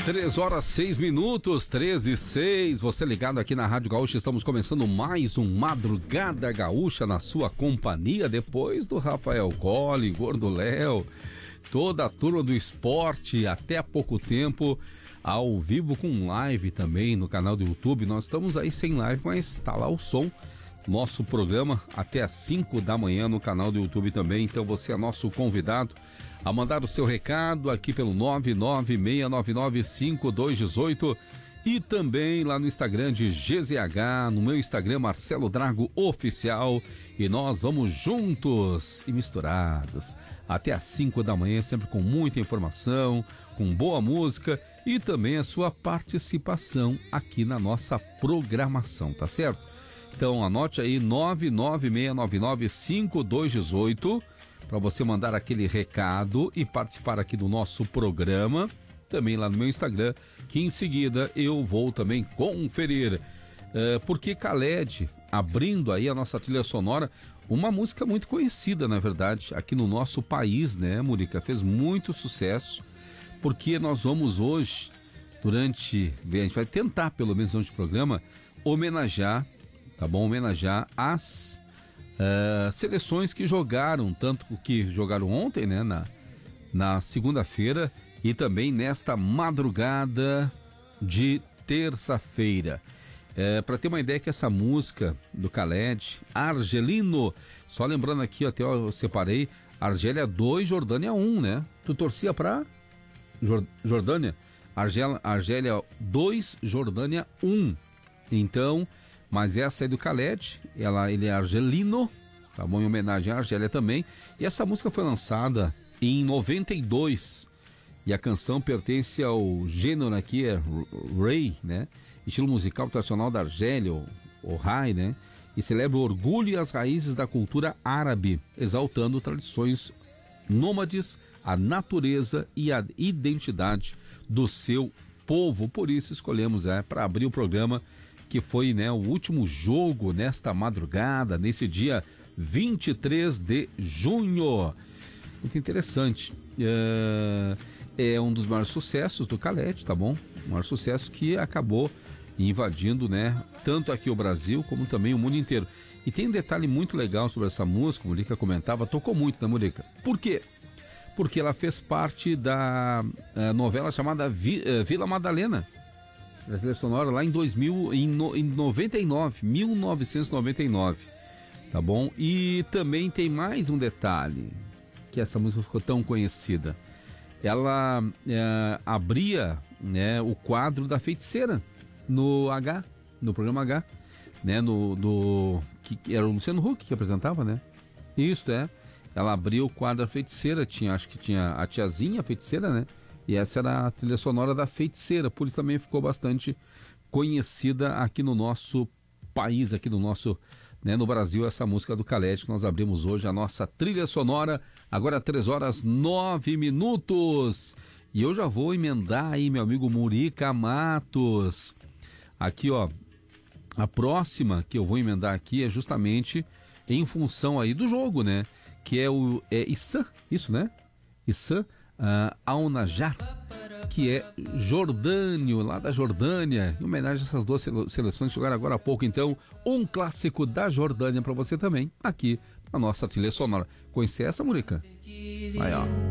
3h06, 13h06, você ligado aqui na Rádio Gaúcha, estamos começando mais um Madrugada Gaúcha na sua companhia, depois do Rafael Colli, Gordo Léo, toda a turma do esporte, até há pouco tempo, ao vivo com live também no canal do YouTube. Nós estamos aí sem live, mas tá lá o som, nosso programa até às 5 da manhã no canal do YouTube também, então você é nosso convidado a mandar o seu recado aqui pelo 996995218 e também lá no Instagram de GZH, no meu Instagram Marcelo Drago Oficial, e nós vamos juntos e misturados até às 5 da manhã, sempre com muita informação, com boa música e também a sua participação aqui na nossa programação, tá certo? Então anote aí 996995218 para você mandar aquele recado e participar aqui do nosso programa, também lá no meu Instagram, que em seguida eu vou também conferir. Porque Khaled, abrindo aí a nossa trilha sonora, uma música muito conhecida, na verdade, aqui no nosso país, né, Murica? Fez muito sucesso, porque nós vamos hoje, a gente vai tentar, pelo menos durante o programa, homenagear, tá bom? Homenagear as seleções que jogaram, tanto que jogaram ontem, né, na segunda-feira e também nesta madrugada de terça-feira. Para ter uma ideia que essa música do Khaled, Argelino, só lembrando aqui, até eu separei, Argélia 2, Jordânia 1, né? Tu torcia para Jordânia? Argélia 2, Jordânia 1. Então, mas essa é do Khaled, ele é argelino, tá bom? Em homenagem à Argélia também. E essa música foi lançada em 92. E a canção pertence ao gênero aqui, é Ray, né? Estilo musical tradicional da Argélia, o Rai, né? E celebra o orgulho e as raízes da cultura árabe, exaltando tradições nômades, a natureza e a identidade do seu povo. Por isso escolhemos para abrir o programa, que foi, né, o último jogo nesta madrugada, nesse dia 23 de junho. Muito interessante. É um dos maiores sucessos do Khaled, tá bom? Um maior sucesso que acabou invadindo, né, tanto aqui o Brasil como também o mundo inteiro. E tem um detalhe muito legal sobre essa música, o Murica comentava, tocou muito, né, Murica? Por quê? Porque ela fez parte da novela chamada Vila Madalena, da trilha sonora lá em 1999, tá bom? E também tem mais um detalhe, que essa música ficou tão conhecida. Ela abria, né, o quadro da Feiticeira no programa H, né, que era o Luciano Huck que apresentava, né? Isso, ela abria o quadro da Feiticeira, acho que tinha a tiazinha, a Feiticeira, né? E essa era a trilha sonora da Feiticeira, por isso também ficou bastante conhecida aqui no nosso país, aqui no nosso, né, no Brasil, essa música do Khaled, que nós abrimos hoje a nossa trilha sonora, agora 3h09. E eu já vou emendar aí, meu amigo Murica Matos. Aqui, ó, a próxima que eu vou emendar aqui é justamente em função aí do jogo, né? Que é o Issam, isso, né? Issam Al-Najar, que é jordânio, lá da Jordânia, em homenagem a essas duas seleções que jogaram agora há pouco. Então, um clássico da Jordânia para você também, aqui na nossa trilha sonora. Conhece essa, Murica? Aí, ó.